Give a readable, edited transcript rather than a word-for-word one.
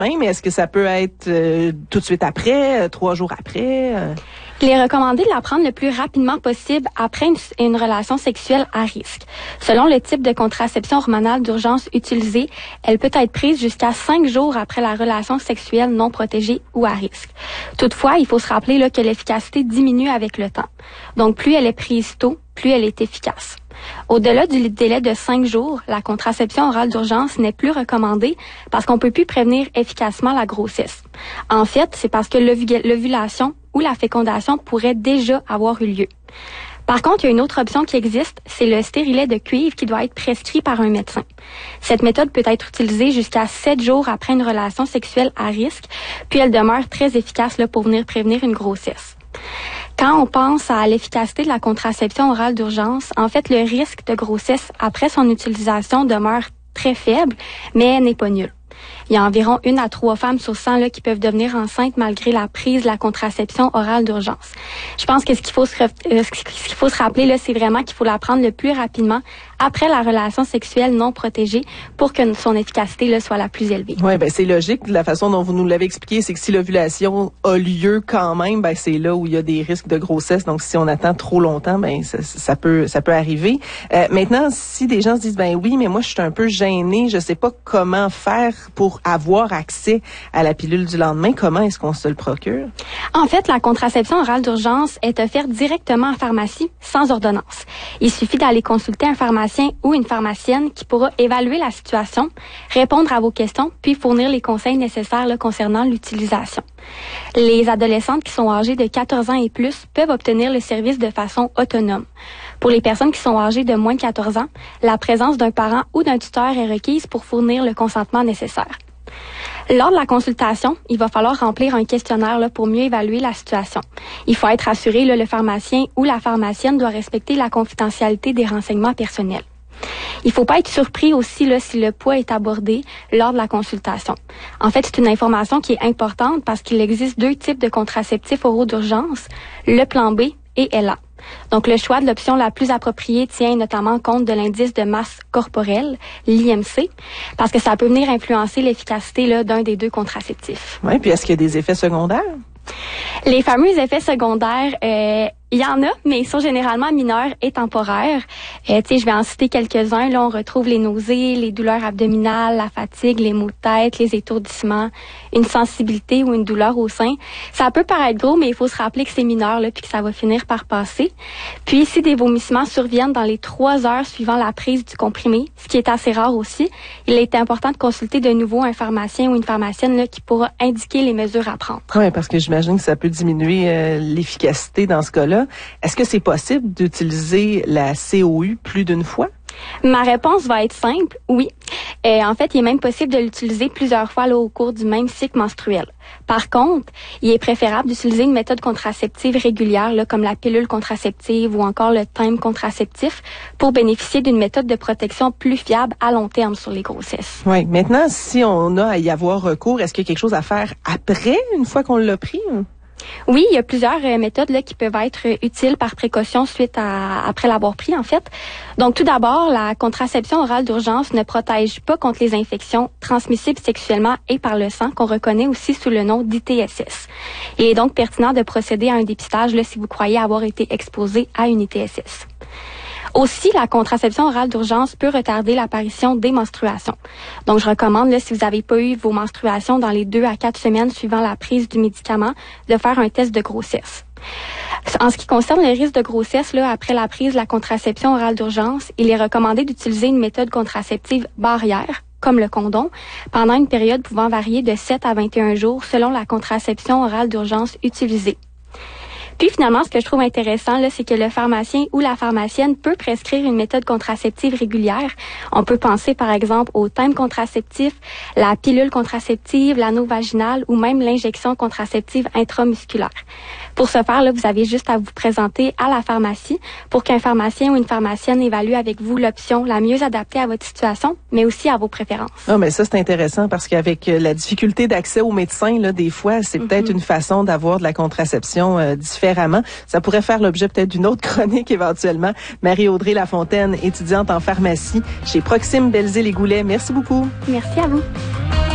mais est-ce que ça peut être tout de suite après, 3 jours après? Il est recommandé de la prendre le plus rapidement possible après une relation sexuelle à risque. Selon le type de contraception hormonale d'urgence utilisée, elle peut être prise jusqu'à 5 jours après la relation sexuelle non protégée ou à risque. Toutefois, il faut se rappeler là, que l'efficacité diminue avec le temps. Donc, plus elle est prise tôt, plus elle est efficace. Au-delà du délai de 5 jours, la contraception orale d'urgence n'est plus recommandée parce qu'on ne peut plus prévenir efficacement la grossesse. En fait, c'est parce que l'ovulation ou la fécondation pourrait déjà avoir eu lieu. Par contre, il y a une autre option qui existe, c'est le stérilet de cuivre qui doit être prescrit par un médecin. Cette méthode peut être utilisée jusqu'à 7 jours après une relation sexuelle à risque, puis elle demeure très efficace là, pour venir prévenir une grossesse. Quand on pense à l'efficacité de la contraception orale d'urgence, en fait, le risque de grossesse après son utilisation demeure très faible, mais n'est pas nul. Il y a environ 1 à 3 femmes sur 100 là, qui peuvent devenir enceintes malgré la prise de la contraception orale d'urgence. Je pense que ce qu'il faut se rappeler, là, c'est vraiment qu'il faut la prendre le plus rapidement après la relation sexuelle non protégée pour que son efficacité là, soit la plus élevée. Oui, ben c'est logique. De la façon dont vous nous l'avez expliqué, c'est que si l'ovulation a lieu quand même, ben c'est là où il y a des risques de grossesse. Donc, si on attend trop longtemps, ben ça peut arriver. Maintenant, si des gens se disent, ben oui, mais moi, je suis un peu gênée, je sais pas comment faire pour avoir accès à la pilule du lendemain, comment est-ce qu'on se le procure? En fait, la contraception orale d'urgence est offerte directement en pharmacie, sans ordonnance. Il suffit d'aller consulter un pharmacien ou une pharmacienne qui pourra évaluer la situation, répondre à vos questions, puis fournir les conseils nécessaires là, concernant l'utilisation. Les adolescentes qui sont âgées de 14 ans et plus peuvent obtenir le service de façon autonome. Pour les personnes qui sont âgées de moins de 14 ans, la présence d'un parent ou d'un tuteur est requise pour fournir le consentement nécessaire. Lors de la consultation, il va falloir remplir un questionnaire là, pour mieux évaluer la situation. Il faut être assuré, là, le pharmacien ou la pharmacienne doit respecter la confidentialité des renseignements personnels. Il ne faut pas être surpris aussi là, si le poids est abordé lors de la consultation. En fait, c'est une information qui est importante parce qu'il existe 2 types de contraceptifs oraux d'urgence, le plan B et LA. Donc, le choix de l'option la plus appropriée tient notamment compte de l'indice de masse corporelle, l'IMC, parce que ça peut venir influencer l'efficacité là, d'un des 2 contraceptifs. Oui, puis est-ce qu'il y a des effets secondaires? Les fameux effets secondaires, il y en a, mais ils sont généralement mineurs et temporaires. Je vais en citer quelques-uns. Là, on retrouve les nausées, les douleurs abdominales, la fatigue, les maux de tête, les étourdissements, une sensibilité ou une douleur au sein. Ça peut paraître gros, mais il faut se rappeler que c'est mineur, là, puis que ça va finir par passer. Puis, si des vomissements surviennent dans les 3 heures suivant la prise du comprimé, ce qui est assez rare aussi, il est important de consulter de nouveau un pharmacien ou une pharmacienne là, qui pourra indiquer les mesures à prendre. Oui, parce que j'imagine que ça peut diminuer l'efficacité dans ce cas-là. Est-ce que c'est possible d'utiliser la COU plus d'une fois? Ma réponse va être simple, oui. En fait, il est même possible de l'utiliser plusieurs fois là, au cours du même cycle menstruel. Par contre, il est préférable d'utiliser une méthode contraceptive régulière, là, comme la pilule contraceptive ou encore le time contraceptif, pour bénéficier d'une méthode de protection plus fiable à long terme sur les grossesses. Oui. Maintenant, si on a à y avoir recours, est-ce qu'il y a quelque chose à faire après, une fois qu'on l'a pris? Oui, il y a plusieurs méthodes là, qui peuvent être utiles par précaution après l'avoir pris, en fait. Donc, tout d'abord, la contraception orale d'urgence ne protège pas contre les infections transmissibles sexuellement et par le sang, qu'on reconnaît aussi sous le nom d'ITSS. Il est donc pertinent de procéder à un dépistage là, si vous croyez avoir été exposé à une ITSS. Aussi, la contraception orale d'urgence peut retarder l'apparition des menstruations. Donc, je recommande, là, si vous n'avez pas eu vos menstruations dans les 2 à 4 semaines suivant la prise du médicament, de faire un test de grossesse. En ce qui concerne le risque de grossesse, là, après la prise de la contraception orale d'urgence, il est recommandé d'utiliser une méthode contraceptive barrière, comme le condom, pendant une période pouvant varier de 7 à 21 jours selon la contraception orale d'urgence utilisée. Puis finalement, ce que je trouve intéressant, là, c'est que le pharmacien ou la pharmacienne peut prescrire une méthode contraceptive régulière. On peut penser par exemple au time contraceptif, la pilule contraceptive, l'anneau vaginal ou même l'injection contraceptive intramusculaire. Pour ce faire, là, vous avez juste à vous présenter à la pharmacie pour qu'un pharmacien ou une pharmacienne évalue avec vous l'option la mieux adaptée à votre situation, mais aussi à vos préférences. Ah, mais ça, c'est intéressant parce qu'avec la difficulté d'accès aux médecins, là, des fois, c'est peut-être une façon d'avoir de la contraception différemment. Ça pourrait faire l'objet peut-être d'une autre chronique éventuellement. Marie-Audrey Lafontaine, étudiante en pharmacie chez Proxime Belzile et Goulet. Merci beaucoup. Merci à vous.